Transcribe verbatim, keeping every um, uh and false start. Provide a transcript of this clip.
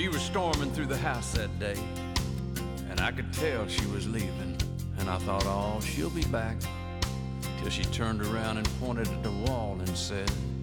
She was storming through the house that day, and I could tell she was leaving. And I thought, oh, she'll be back. Till she turned around and pointed at the wall and said,